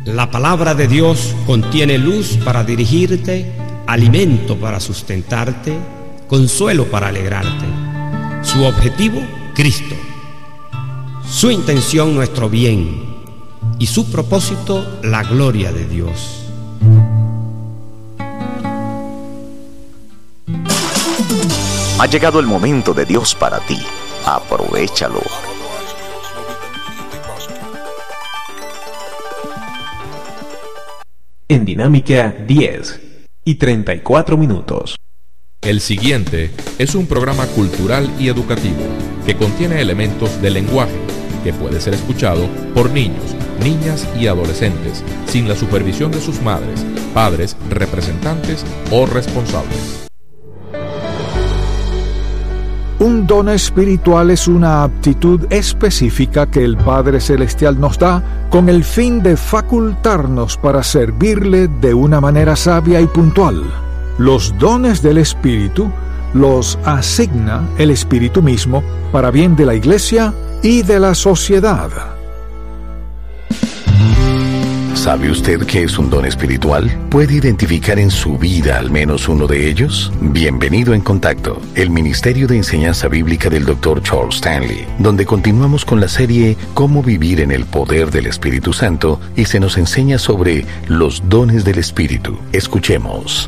La palabra de Dios contiene luz para dirigirte, alimento para sustentarte, consuelo para alegrarte. Su objetivo, Cristo. Su intención, nuestro bien. Y su propósito, la gloria de Dios. Ha llegado el momento de Dios para ti. Aprovéchalo. En Dinámica 10:34. El siguiente es un programa cultural y educativo que contiene elementos de lenguaje que puede ser escuchado por niños, niñas y adolescentes sin la supervisión de sus madres, padres, representantes o responsables. Un don espiritual es una aptitud específica que el Padre Celestial nos da con el fin de facultarnos para servirle de una manera sabia y puntual. Los dones del Espíritu los asigna el Espíritu mismo para bien de la Iglesia y de la sociedad. ¿Sabe usted qué es un don espiritual? ¿Puede identificar en su vida al menos uno de ellos? Bienvenido en Contacto, el Ministerio de Enseñanza Bíblica del Dr. Charles Stanley, donde continuamos con la serie Cómo vivir en el poder del Espíritu Santo y se nos enseña sobre los dones del Espíritu. Escuchemos.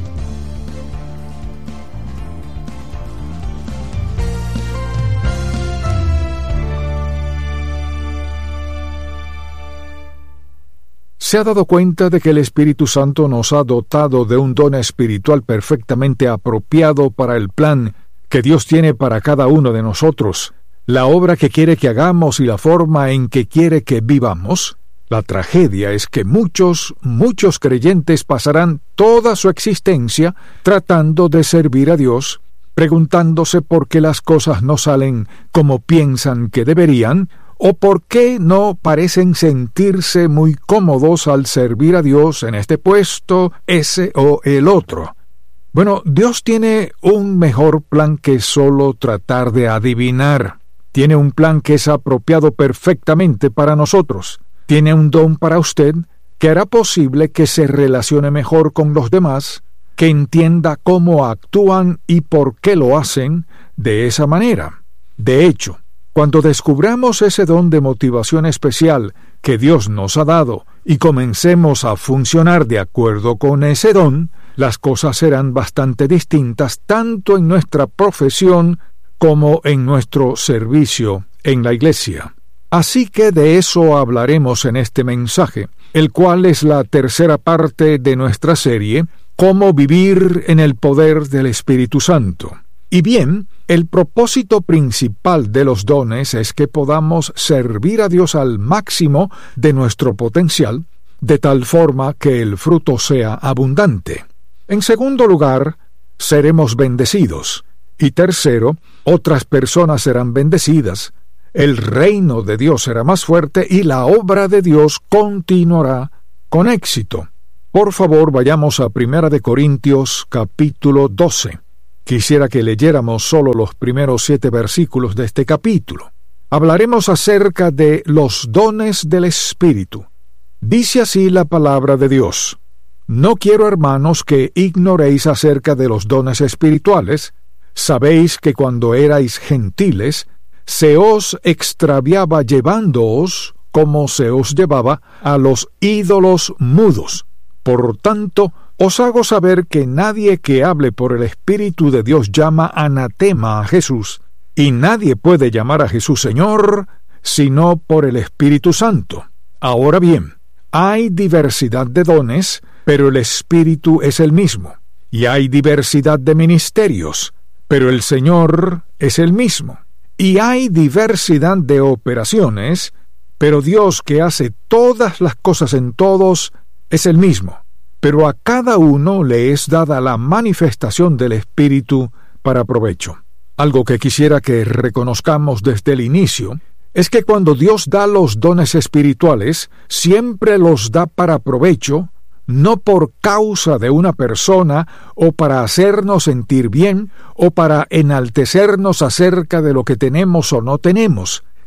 ¿Se ha dado cuenta de que el Espíritu Santo nos ha dotado de un don espiritual perfectamente apropiado para el plan que Dios tiene para cada uno de nosotros, la obra que quiere que hagamos y la forma en que quiere que vivamos? La tragedia es que muchos creyentes pasarán toda su existencia tratando de servir a Dios, preguntándose por qué las cosas no salen como piensan que deberían, o por qué no parecen sentirse muy cómodos al servir a Dios en este puesto, ese o el otro. Bueno, Dios tiene un mejor plan que solo tratar de adivinar. Tiene un plan que es apropiado perfectamente para nosotros. Tiene un don para usted que hará posible que se relacione mejor con los demás, que entienda cómo actúan y por qué lo hacen de esa manera. De hecho, cuando descubramos ese don de motivación especial que Dios nos ha dado y comencemos a funcionar de acuerdo con ese don, las cosas serán bastante distintas tanto en nuestra profesión como en nuestro servicio en la iglesia. Así que de eso hablaremos en este mensaje, el cual es la tercera parte de nuestra serie, Cómo vivir en el poder del Espíritu Santo. Y bien, el propósito principal de los dones es que podamos servir a Dios al máximo de nuestro potencial, de tal forma que el fruto sea abundante. En segundo lugar, seremos bendecidos. Y tercero, otras personas serán bendecidas. El reino de Dios será más fuerte y la obra de Dios continuará con éxito. Por favor, vayamos a 1 Corintios capítulo 12. Quisiera que leyéramos solo los primeros 7 versículos de este capítulo. Hablaremos acerca de los dones del Espíritu. Dice así la palabra de Dios: No quiero, hermanos, que ignoréis acerca de los dones espirituales. Sabéis que cuando erais gentiles, se os extraviaba llevándoos, como se os llevaba, a los ídolos mudos. Por tanto, os hago saber que nadie que hable por el Espíritu de Dios llama anatema a Jesús, y nadie puede llamar a Jesús Señor, sino por el Espíritu Santo. Ahora bien, hay diversidad de dones, pero el Espíritu es el mismo. Y hay diversidad de ministerios, pero el Señor es el mismo. Y hay diversidad de operaciones, pero Dios, que hace todas las cosas en todos, es el mismo. Pero a cada uno le es dada la manifestación del Espíritu para provecho. Algo que quisiera que reconozcamos desde el inicio es que cuando Dios da los dones espirituales, siempre los da para provecho, no por causa de una persona o para hacernos sentir bien o para enaltecernos acerca de lo que tenemos o no tenemos,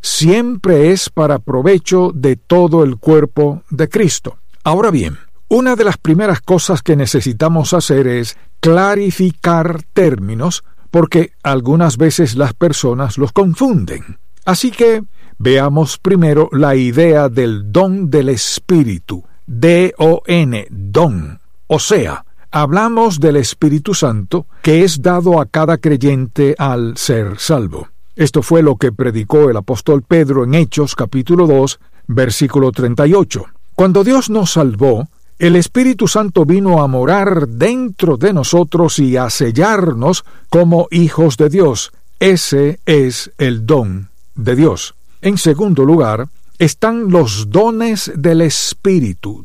siempre es para provecho de todo el cuerpo de Cristo. Ahora bien, una de las primeras cosas que necesitamos hacer es clarificar términos, porque algunas veces las personas los confunden. Así que veamos primero la idea del don del Espíritu, D-O-N, don. O sea, hablamos del Espíritu Santo que es dado a cada creyente al ser salvo. Esto fue lo que predicó el apóstol Pedro en Hechos capítulo 2, versículo 38. Cuando Dios nos salvó, el Espíritu Santo vino a morar dentro de nosotros y a sellarnos como hijos de Dios. Ese es el don de Dios. En segundo lugar, están los dones del Espíritu,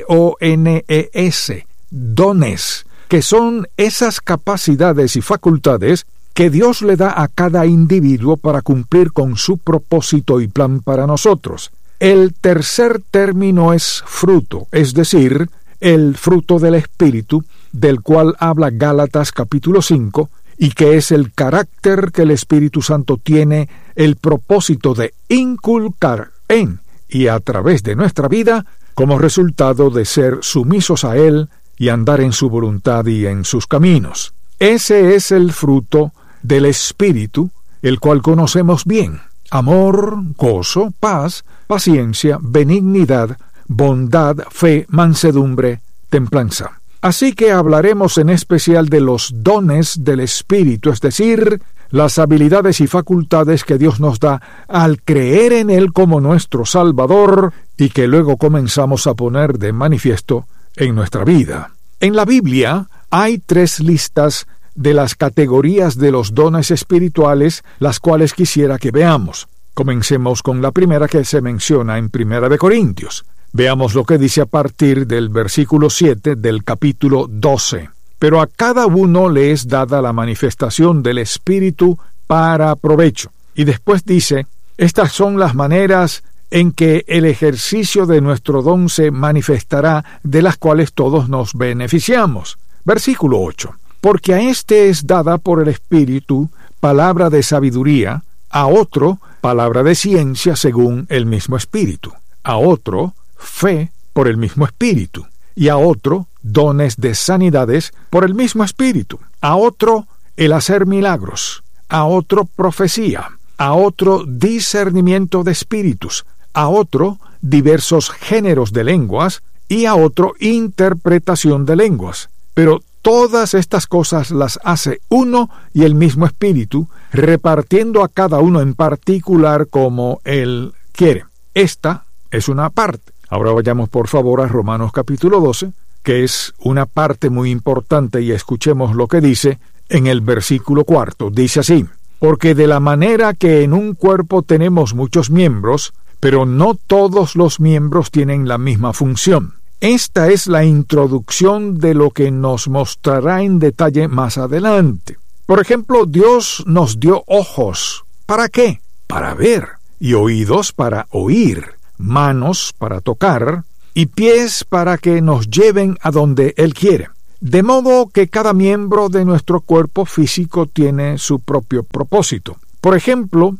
D-O-N-E-S, dones, que son esas capacidades y facultades que Dios le da a cada individuo para cumplir con su propósito y plan para nosotros. El tercer término es fruto, es decir, el fruto del Espíritu, del cual habla Gálatas capítulo 5, y que es el carácter que el Espíritu Santo tiene el propósito de inculcar en y a través de nuestra vida como resultado de ser sumisos a Él y andar en su voluntad y en sus caminos. Ese es el fruto del Espíritu, el cual conocemos bien: amor, gozo, paz, paciencia, benignidad, bondad, fe, mansedumbre, templanza. Así que hablaremos en especial de los dones del Espíritu, es decir, las habilidades y facultades que Dios nos da al creer en Él como nuestro Salvador y que luego comenzamos a poner de manifiesto en nuestra vida. En la Biblia hay 3 listas de las categorías de los dones espirituales, las cuales quisiera que veamos. Comencemos con la primera que se menciona en 1 Corintios. Veamos lo que dice a partir del versículo 7 del capítulo 12. Pero a cada uno le es dada la manifestación del Espíritu para provecho. Y después dice, estas son las maneras en que el ejercicio de nuestro don se manifestará, de las cuales todos nos beneficiamos. Versículo 8. Porque a éste es dada por el Espíritu palabra de sabiduría, a otro palabra de ciencia según el mismo Espíritu, a otro fe por el mismo Espíritu, y a otro dones de sanidades por el mismo Espíritu, a otro el hacer milagros, a otro profecía, a otro discernimiento de espíritus, a otro diversos géneros de lenguas, y a otro interpretación de lenguas. Pero todas estas cosas las hace uno y el mismo Espíritu, repartiendo a cada uno en particular como Él quiere. Esta es una parte. Ahora vayamos por favor a Romanos capítulo 12, que es una parte muy importante, y escuchemos lo que dice en el versículo 4. Dice así: porque de la manera que en un cuerpo tenemos muchos miembros, pero no todos los miembros tienen la misma función. Esta es la introducción de lo que nos mostrará en detalle más adelante. Por ejemplo, Dios nos dio ojos. ¿Para qué? Para ver. Y oídos para oír. Manos para tocar. Y pies para que nos lleven a donde Él quiere. De modo que cada miembro de nuestro cuerpo físico tiene su propio propósito. Por ejemplo,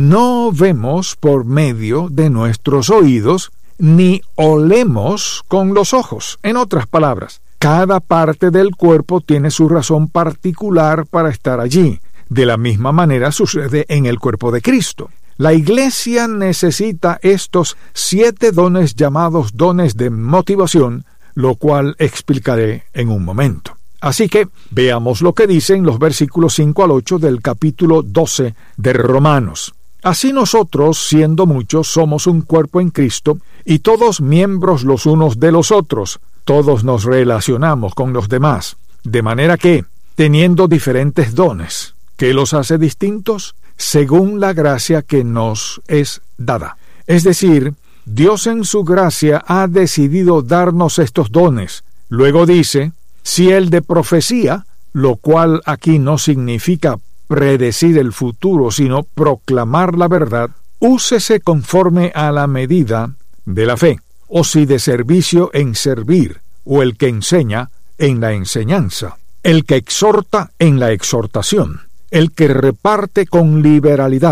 no vemos por medio de nuestros oídos, ni olemos con los ojos. En otras palabras, cada parte del cuerpo tiene su razón particular para estar allí. De la misma manera sucede en el cuerpo de Cristo. La Iglesia necesita estos 7 dones llamados dones de motivación, lo cual explicaré en un momento. Así que veamos lo que dicen los versículos 5 al 8 del capítulo 12 de Romanos. Así nosotros, siendo muchos, somos un cuerpo en Cristo, y todos miembros los unos de los otros. Todos nos relacionamos con los demás. De manera que, teniendo diferentes dones, ¿qué los hace distintos? Según la gracia que nos es dada. Es decir, Dios en su gracia ha decidido darnos estos dones. Luego dice, si el de profecía, lo cual aquí no significa predecir el futuro, sino proclamar la verdad, úsese conforme a la medida de la fe, o si de servicio en servir, o el que enseña en la enseñanza, el que exhorta en la exhortación, el que reparte con liberalidad,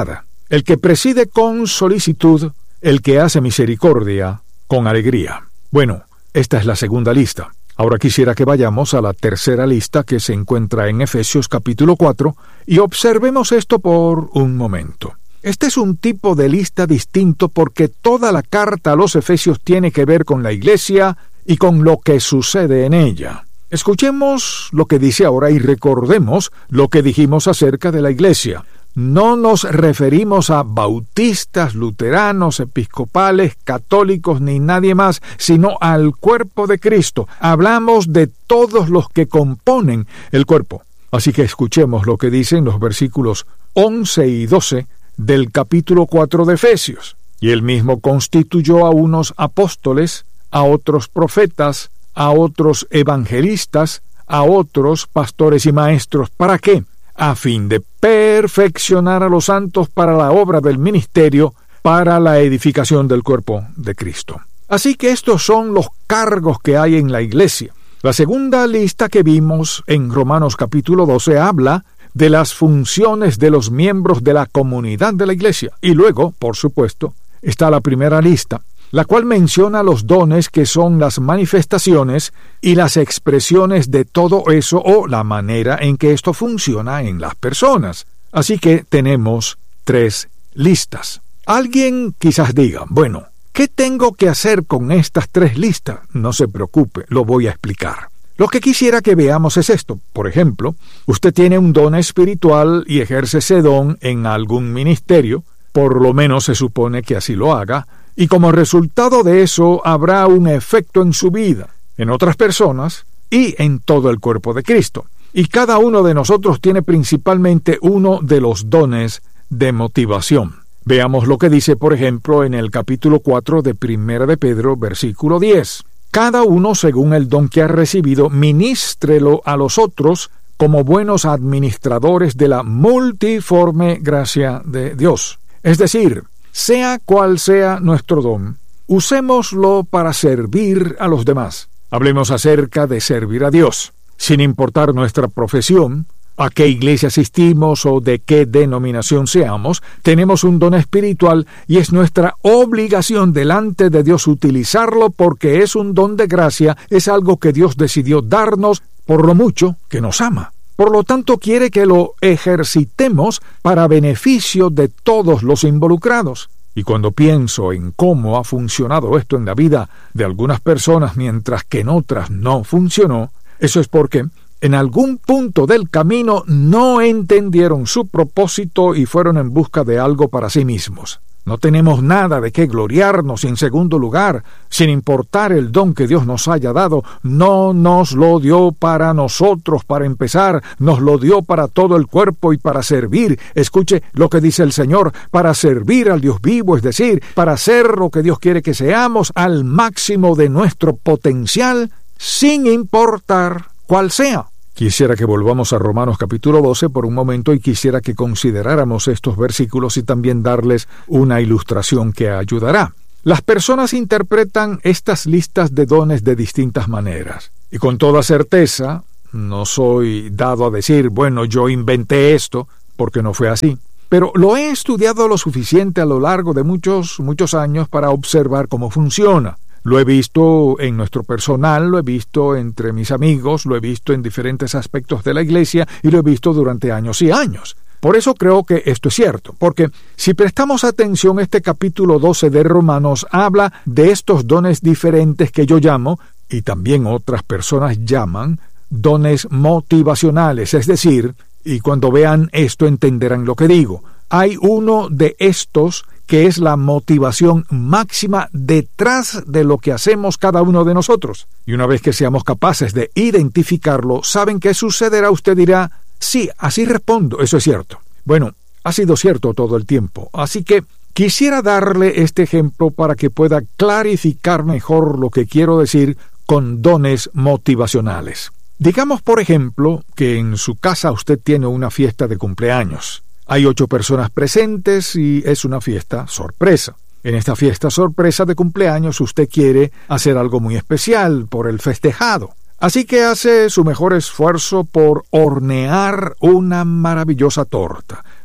el que preside con solicitud, el que hace misericordia con alegría. Bueno, esta es la segunda lista. Ahora quisiera que vayamos a la tercera lista que se encuentra en Efesios capítulo 4 y observemos esto por un momento. Este es un tipo de lista distinto porque toda la carta a los Efesios tiene que ver con la iglesia y con lo que sucede en ella. Escuchemos lo que dice ahora y recordemos lo que dijimos acerca de la iglesia. No nos referimos a bautistas, luteranos, episcopales, católicos ni nadie más, sino al cuerpo de Cristo. Hablamos de todos los que componen el cuerpo. Así que escuchemos lo que dicen los versículos 11 y 12 del capítulo 4 de Efesios. Y él mismo constituyó a unos apóstoles, a otros profetas, a otros evangelistas, a otros pastores y maestros. ¿Para qué? A fin de perfeccionar a los santos para la obra del ministerio, para la edificación del cuerpo de Cristo. Así que estos son los cargos que hay en la iglesia. La segunda lista que vimos en Romanos capítulo 12 habla de las funciones de los miembros de la comunidad de la iglesia. Y luego, por supuesto, está la primera lista, la cual menciona los dones que son las manifestaciones y las expresiones de todo eso o la manera en que esto funciona en las personas. Así que tenemos 3 listas. Alguien quizás diga, bueno, ¿qué tengo que hacer con estas 3 listas? No se preocupe, lo voy a explicar. Lo que quisiera que veamos es esto. Por ejemplo, usted tiene un don espiritual y ejerce ese don en algún ministerio, por lo menos se supone que así lo haga, y como resultado de eso habrá un efecto en su vida, en otras personas y en todo el cuerpo de Cristo. Y cada uno de nosotros tiene principalmente uno de los dones de motivación. Veamos lo que dice, por ejemplo, en el capítulo 4 de Primera de Pedro, versículo 10. Cada uno, según el don que ha recibido, ministrelo a los otros como buenos administradores de la multiforme gracia de Dios. Es decir, sea cual sea nuestro don, usémoslo para servir a los demás. Hablemos acerca de servir a Dios. Sin importar nuestra profesión, a qué iglesia asistimos o de qué denominación seamos, tenemos un don espiritual y es nuestra obligación delante de Dios utilizarlo porque es un don de gracia, es algo que Dios decidió darnos por lo mucho que nos ama. Por lo tanto, quiere que lo ejercitemos para beneficio de todos los involucrados. Y cuando pienso en cómo ha funcionado esto en la vida de algunas personas mientras que en otras no funcionó, eso es porque en algún punto del camino no entendieron su propósito y fueron en busca de algo para sí mismos. No tenemos nada de qué gloriarnos. En segundo lugar, sin importar el don que Dios nos haya dado, no nos lo dio para nosotros, para empezar, nos lo dio para todo el cuerpo y para servir. Escuche lo que dice el Señor, para servir al Dios vivo, es decir, para hacer lo que Dios quiere que seamos al máximo de nuestro potencial, sin importar cuál sea. Quisiera que volvamos a Romanos capítulo 12 por un momento y quisiera que consideráramos estos versículos y también darles una ilustración que ayudará. Las personas interpretan estas listas de dones de distintas maneras. Y con toda certeza, no soy dado a decir, bueno, yo inventé esto, porque no fue así. Pero lo he estudiado lo suficiente a lo largo de muchos años para observar cómo funciona. Lo he visto en nuestro personal, lo he visto entre mis amigos, lo he visto en diferentes aspectos de la iglesia y lo he visto durante años y años. Por eso creo que esto es cierto, porque si prestamos atención, este capítulo 12 de Romanos habla de estos dones diferentes que yo llamo, y también otras personas llaman, dones motivacionales, es decir, y cuando vean esto entenderán lo que digo. Hay uno de estos que es la motivación máxima detrás de lo que hacemos cada uno de nosotros. Y una vez que seamos capaces de identificarlo, ¿saben qué sucederá? Usted dirá, sí, así respondo, eso es cierto. Bueno, ha sido cierto todo el tiempo, así que quisiera darle este ejemplo para que pueda clarificar mejor lo que quiero decir con dones motivacionales. Digamos, por ejemplo, que en su casa usted tiene una fiesta de cumpleaños. Hay 8 personas presentes y es una fiesta sorpresa. En esta fiesta sorpresa de cumpleaños usted quiere hacer algo muy especial por el festejado. Así que hace su mejor esfuerzo por hornear una maravillosa torta.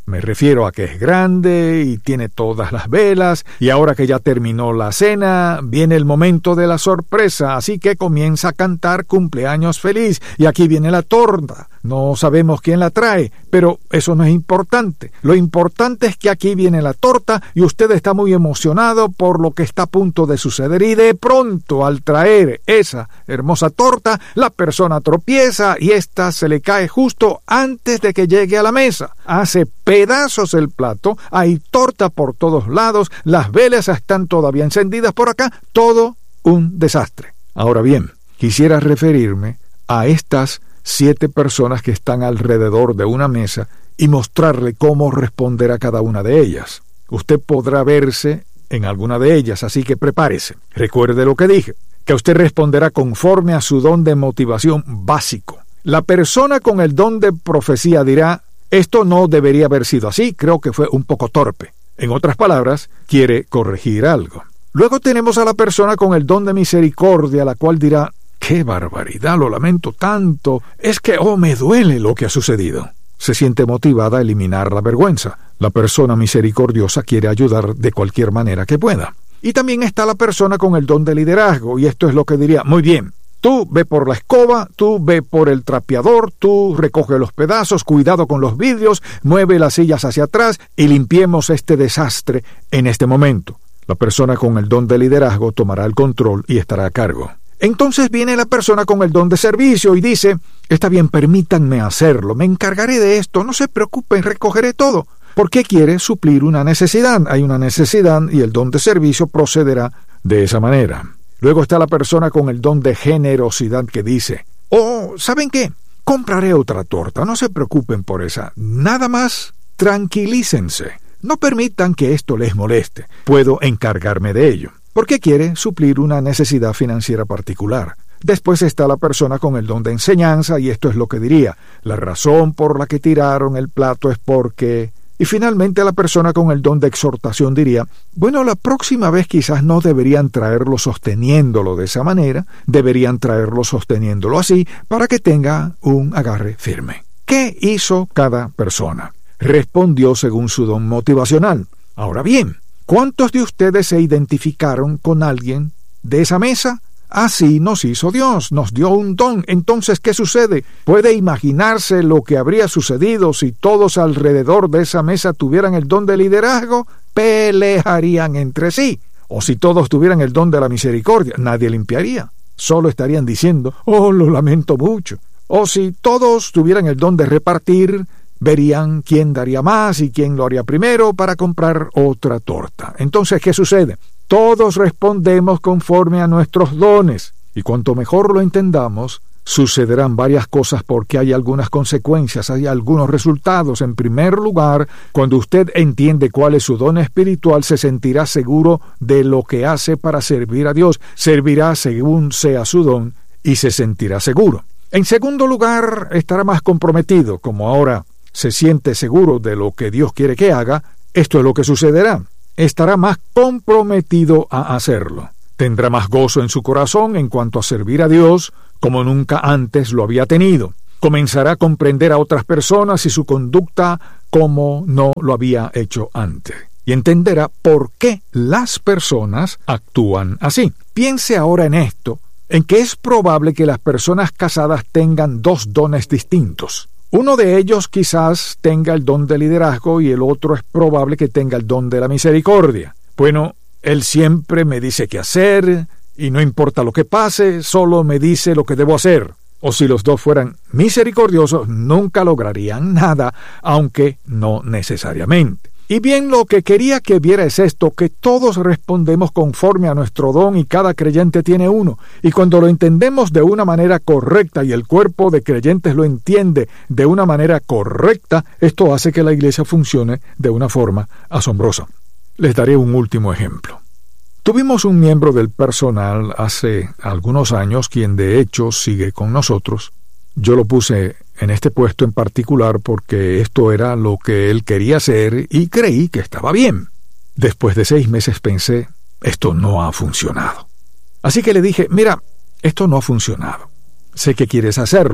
Me refiero a que es grande y tiene todas las velas, y ahora que ya terminó la cena, viene el momento de la sorpresa, así que comienza a cantar cumpleaños feliz, y aquí viene la torta. No sabemos quién la trae, pero eso no es importante. Lo importante es que aquí viene la torta y usted está muy emocionado por lo que está a punto de suceder, y de pronto, al traer esa hermosa torta, la persona tropieza y ésta se le cae justo antes de que llegue a la mesa. Hace pedazos el plato, hay torta por todos lados, las velas están todavía encendidas por acá, todo un desastre. Ahora bien, quisiera referirme a estas 7 personas que están alrededor de una mesa y mostrarle cómo responder a cada una de ellas. Usted podrá verse en alguna de ellas, así que prepárese. Recuerde lo que dije, que usted responderá conforme a su don de motivación básico. La persona con el don de profecía dirá: esto no debería haber sido así, creo que fue un poco torpe. En otras palabras, quiere corregir algo. Luego tenemos a la persona con el don de misericordia, la cual dirá: ¡qué barbaridad! Lo lamento tanto. Es que, me duele lo que ha sucedido. Se siente motivada a eliminar la vergüenza. La persona misericordiosa quiere ayudar de cualquier manera que pueda. Y también está la persona con el don de liderazgo, y esto es lo que diría: muy bien, tú ve por la escoba, tú ve por el trapeador, tú recoge los pedazos, cuidado con los vidrios, mueve las sillas hacia atrás y limpiemos este desastre en este momento. La persona con el don de liderazgo tomará el control y estará a cargo. Entonces viene la persona con el don de servicio y dice: está bien, permítanme hacerlo, me encargaré de esto, no se preocupen, recogeré todo. Porque quiere suplir una necesidad. Hay una necesidad y el don de servicio procederá de esa manera. Luego está la persona con el don de generosidad que dice: ¿saben qué? Compraré otra torta, no se preocupen por esa. Nada más, tranquilícense. No permitan que esto les moleste. Puedo encargarme de ello. Porque quiere suplir una necesidad financiera particular. Después está la persona con el don de enseñanza, y esto es lo que diría: la razón por la que tiraron el plato es porque... Y finalmente la persona con el don de exhortación diría: bueno, la próxima vez quizás no deberían traerlo sosteniéndolo de esa manera, deberían traerlo sosteniéndolo así para que tenga un agarre firme. ¿Qué hizo cada persona? Respondió según su don motivacional. Ahora bien, ¿cuántos de ustedes se identificaron con alguien de esa mesa? Así nos hizo Dios, nos dio un don. Entonces, ¿qué sucede? ¿Puede imaginarse lo que habría sucedido si todos alrededor de esa mesa tuvieran el don de liderazgo? Pelearían entre sí. O si todos tuvieran el don de la misericordia, nadie limpiaría. Solo estarían diciendo: lo lamento mucho. O si todos tuvieran el don de repartir, verían quién daría más y quién lo haría primero para comprar otra torta. Entonces, ¿qué sucede? Todos respondemos conforme a nuestros dones, y cuanto mejor lo entendamos, sucederán varias cosas porque hay algunas consecuencias, hay algunos resultados. En primer lugar, cuando usted entiende cuál es su don espiritual, se sentirá seguro de lo que hace para servir a Dios, servirá según sea su don y se sentirá seguro. En segundo lugar, estará más comprometido. Como ahora se siente seguro de lo que Dios quiere que haga, esto es lo que sucederá. Estará más comprometido a hacerlo. Tendrá más gozo en su corazón en cuanto a servir a Dios como nunca antes lo había tenido. Comenzará a comprender a otras personas y su conducta como no lo había hecho antes. Y entenderá por qué las personas actúan así. Piense ahora en esto, en que es probable que las personas casadas tengan 2 dones distintos. Uno de ellos quizás tenga el don de liderazgo y el otro es probable que tenga el don de la misericordia. Bueno, él siempre me dice qué hacer y no importa lo que pase, solo me dice lo que debo hacer. O si los dos fueran misericordiosos, nunca lograrían nada, aunque no necesariamente. Y bien, lo que quería que viera es esto, que todos respondemos conforme a nuestro don y cada creyente tiene uno. Y cuando lo entendemos de una manera correcta y el cuerpo de creyentes lo entiende de una manera correcta, esto hace que la iglesia funcione de una forma asombrosa. Les daré un último ejemplo. Tuvimos un miembro del personal hace algunos años, quien de hecho sigue con nosotros. Yo lo puse en este puesto en particular porque esto era lo que él quería hacer y creí que estaba bien. Después de 6 meses pensé: esto no ha funcionado. Así que le dije: mira, esto no ha funcionado. Sé que quieres hacerlo,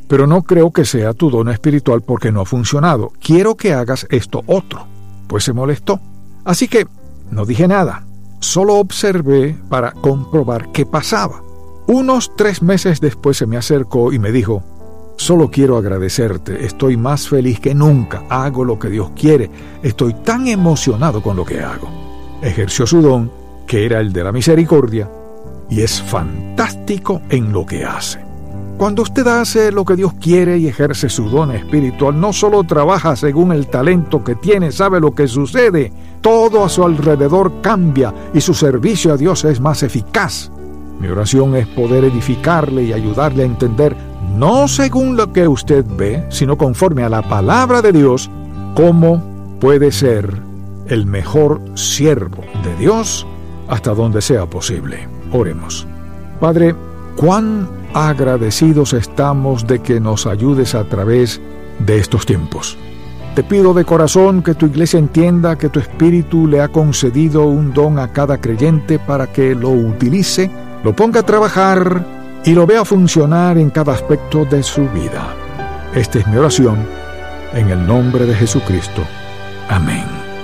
pero no creo que sea tu don espiritual porque no ha funcionado. Quiero que hagas esto otro. Pues se molestó. Así que no dije nada. Solo observé para comprobar qué pasaba. Unos 3 meses después se me acercó y me dijo: solo quiero agradecerte, estoy más feliz que nunca, hago lo que Dios quiere, estoy tan emocionado con lo que hago. Ejerció su don, que era el de la misericordia, y es fantástico en lo que hace. Cuando usted hace lo que Dios quiere y ejerce su don espiritual, no solo trabaja según el talento que tiene, sabe lo que sucede, todo a su alrededor cambia y su servicio a Dios es más eficaz. Mi oración es poder edificarle y ayudarle a entender, no según lo que usted ve, sino conforme a la palabra de Dios, cómo puede ser el mejor siervo de Dios hasta donde sea posible. Oremos. Padre, cuán agradecidos estamos de que nos ayudes a través de estos tiempos. Te pido de corazón que tu iglesia entienda que tu Espíritu le ha concedido un don a cada creyente para que lo utilice, lo ponga a trabajar y lo vea funcionar en cada aspecto de su vida. Esta es mi oración, en el nombre de Jesucristo. Amén.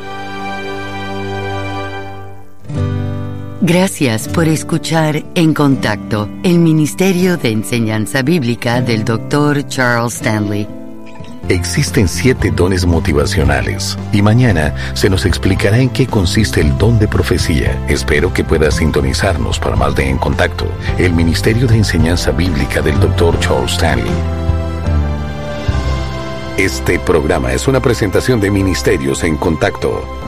Gracias por escuchar En Contacto, el Ministerio de Enseñanza Bíblica del Dr. Charles Stanley. Existen 7 dones motivacionales y mañana se nos explicará en qué consiste el don de profecía. Espero que puedas sintonizarnos para más de En Contacto, el Ministerio de Enseñanza Bíblica del Dr. Charles Stanley. Este programa es una presentación de Ministerios En Contacto.